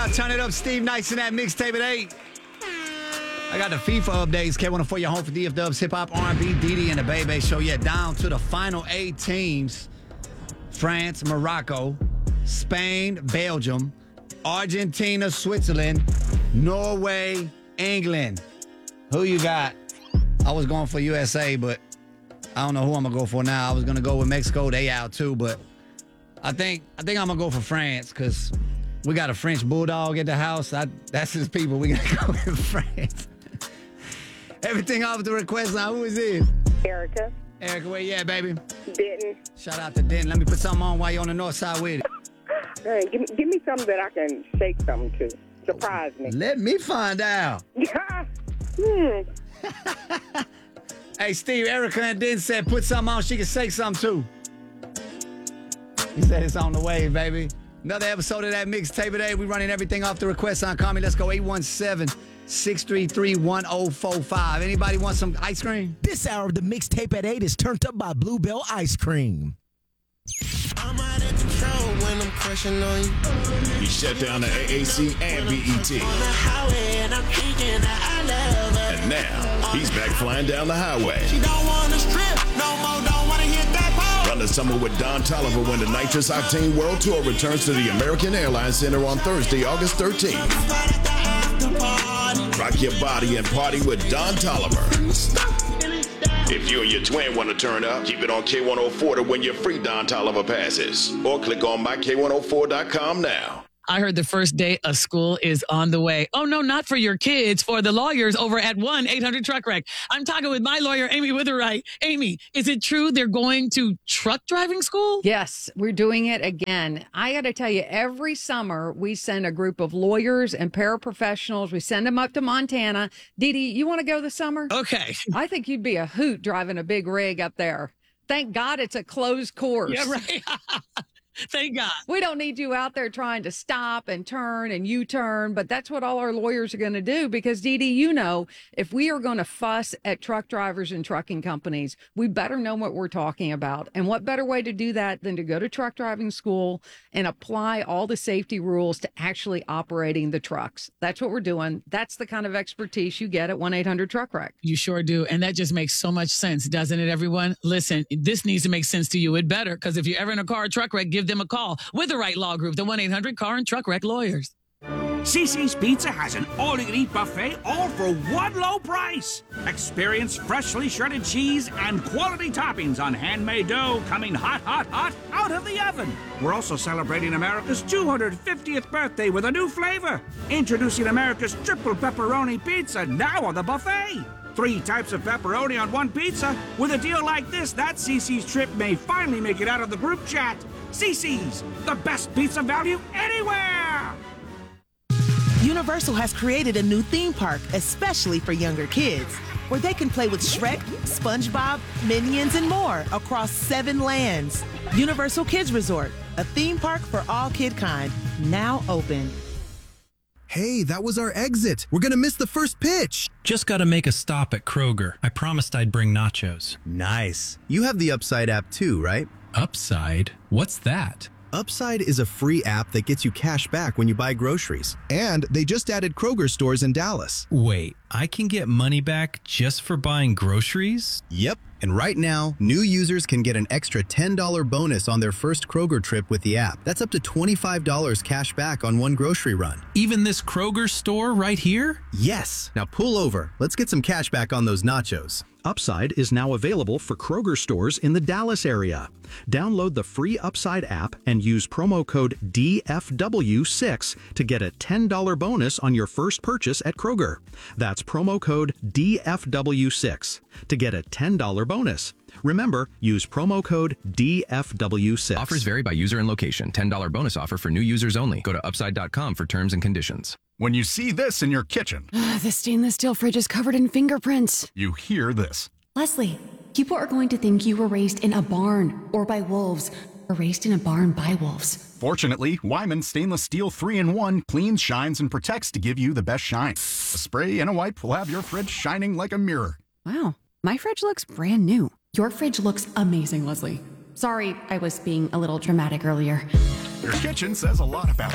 up, turn it up. Steve Nice in that mixtape at 8. I got the FIFA updates. K104, your home for DF Dubs, hip hop, R&B, Diddy, and the Bebe Show. Yeah, down to the final 8 teams. France, Morocco, Spain, Belgium, Argentina, Switzerland, Norway, England. Who you got? I was going for USA, but I don't know who I'm going to go for now. I was going to go with Mexico. They out too, but I think I'm going to go for France because we got a French bulldog at the house. That's his people. We got to go with France. Everything off the request line. Who is this? Erica. Erica, where you at, baby? Denton. Shout out to Denton. Let me put something on while you're on the north side with it. Hey, give me something that I can shake something to. Surprise me. Let me find out. Hey, Steve, Erica and Denton said put something on she can shake something too. He said it's on the way, baby. Another episode of that mixtape today. We running everything off the request line. Call me. Let's go 817-633-1045. Anybody want some ice cream? This hour of the mixtape at 8 is turned up by Bluebell Ice Cream. I'm out of control when I'm crushing on you. He shut down the AAC and BET. On the highway and I'm thinking that I love her. And now, he's back flying down the highway. She don't want to strip no more, don't want to hit that pole. Run the summer with Don Toliver when the Nitrous Octane World Tour returns to the American Airlines Center on Thursday, August 13th. Rock your body and party with Don Toliver. If you and your twin want to turn up, keep it on K104 to win your free Don Toliver passes. Or click on myK104.com now. I heard the first day of school is on the way. Oh, no, not for your kids, for the lawyers over at 1-800-TRUCK-WRECK. I'm talking with my lawyer, Amy Witherite. Amy, is it true they're going to truck driving school? Yes, we're doing it again. I got to tell you, every summer we send a group of lawyers and paraprofessionals. We send them up to Montana. Didi, you want to go this summer? Okay. I think you'd be a hoot driving a big rig up there. Thank God it's a closed course. Yeah, right. Thank God. We don't need you out there trying to stop and turn and U-turn, but that's what all our lawyers are going to do because, Didi, you know, if we are going to fuss at truck drivers and trucking companies, we better know what we're talking about. And what better way to do that than to go to truck driving school and apply all the safety rules to actually operating the trucks. That's what we're doing. That's the kind of expertise you get at 1-800-TRUCK-WRECK. You sure do. And that just makes so much sense, doesn't it, everyone? Listen, this needs to make sense to you. It better, because if you're ever in a car or truck wreck, give them a call with the right law group, the 1-800-CAR and Truck Wreck Lawyers. CiCi's Pizza has an all-you-can-eat buffet, all for one low price. Experience freshly shredded cheese and quality toppings on handmade dough coming hot, hot, hot out of the oven. We're also celebrating America's 250th birthday with a new flavor. Introducing America's triple pepperoni pizza now on the buffet. 3 types of pepperoni on one pizza. With a deal like this, that CiCi's trip may finally make it out of the group chat. CiCi's, the best pizza value anywhere! Universal has created a new theme park especially for younger kids, where they can play with Shrek, SpongeBob, Minions, and more across 7 lands. Universal Kids Resort, a theme park for all kid kind, now open. Hey, that was our exit. We're gonna miss the first pitch. Just gotta make a stop at Kroger. I promised I'd bring nachos. Nice. You have the Upside app too, right? Upside? What's that? Upside is a free app that gets you cash back when you buy groceries. And they just added Kroger stores in Dallas. Wait, I can get money back just for buying groceries? Yep. And right now, new users can get an extra $10 bonus on their first Kroger trip with the app. That's up to $25 cash back on one grocery run. Even this Kroger store right here? Yes. Now pull over. Let's get some cash back on those nachos. Upside is now available for Kroger stores in the Dallas area. Download the free Upside app and use promo code DFW6 to get a $10 bonus on your first purchase at Kroger. That's promo code DFW6 to get a $10 bonus. Remember, use promo code DFW6. Offers vary by user and location. $10 bonus offer for new users only. Go to upside.com for terms and conditions. When you see this in your kitchen, the stainless steel fridge is covered in fingerprints. You hear this. Leslie, people are going to think you were raised in a barn or by wolves, or raised in a barn by wolves. Fortunately, Wyman Stainless Steel 3-in-1 cleans, shines, and protects to give you the best shine. A spray and a wipe will have your fridge shining like a mirror. Wow, my fridge looks brand new. Your fridge looks amazing, Leslie. Sorry, I was being a little dramatic earlier. Your kitchen says a lot about you.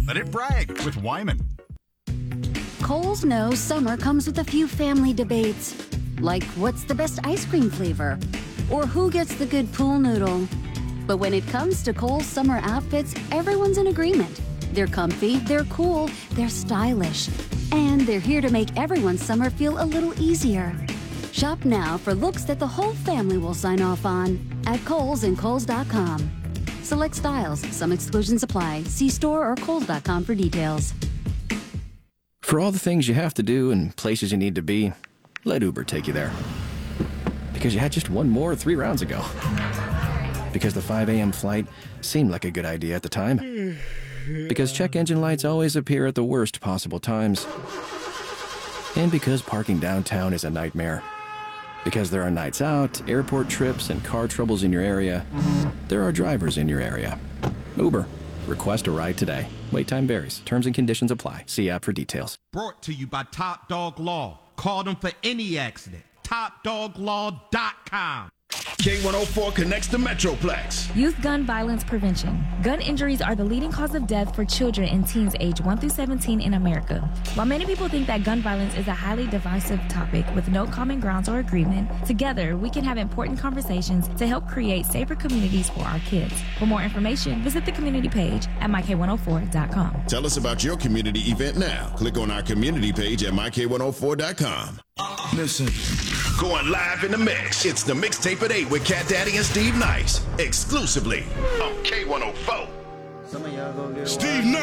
Let it brag with Wyman. Kohl's knows summer comes with a few family debates, like what's the best ice cream flavor, or who gets the good pool noodle. But when it comes to Kohl's summer outfits, everyone's in agreement. They're comfy, they're cool, they're stylish, and they're here to make everyone's summer feel a little easier. Shop now for looks that the whole family will sign off on at Kohl's and Kohl's.com. Select styles, some exclusions apply. See store or Kohl's.com for details. For all the things you have to do and places you need to be, let Uber take you there. Because you had just one more 3 rounds ago. Because the 5 a.m. flight seemed like a good idea at the time. Because check engine lights always appear at the worst possible times. And because parking downtown is a nightmare. Because there are nights out, airport trips, and car troubles in your area, there are drivers in your area. Uber. Request a ride today. Wait time varies. Terms and conditions apply. See app for details. Brought to you by Top Dog Law. Call them for any accident. TopDogLaw.com. K104 connects the Metroplex. Youth gun violence prevention. Gun injuries are the leading cause of death for children and teens aged 1 through 17 in America. While many people think that gun violence is a highly divisive topic with no common grounds or agreement, together we can have important conversations to help create safer communities for our kids. For more information, visit the community page at myk104.com. Tell us about your community event now. Click on our community page at myk104.com. Listen. Going live in the mix. It's the Mixtape at 8 with Cat Daddy and Steve Nice. Exclusively on K104. Steve Nice.